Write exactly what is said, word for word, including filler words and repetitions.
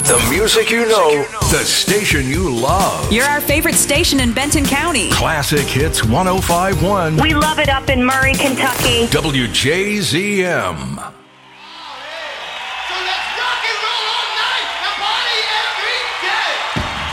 The music you know, the station you love. You're our favorite station in Benton County. Classic Hits one oh five point one. We love it up in Murray, Kentucky. W J Z M.